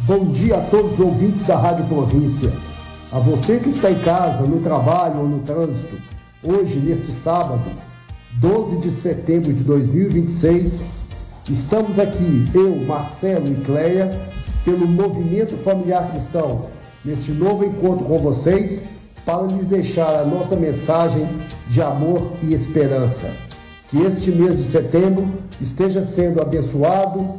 Bom dia a todos os ouvintes da Rádio Província. A você que está em casa, no trabalho ou no trânsito, hoje, neste sábado, 12 de setembro de 2026, estamos aqui, eu, Marcelo e Cleia, pelo Movimento Familiar Cristão, neste novo encontro com vocês, para lhes deixar a nossa mensagem de amor e esperança. Que este mês de setembro esteja sendo abençoado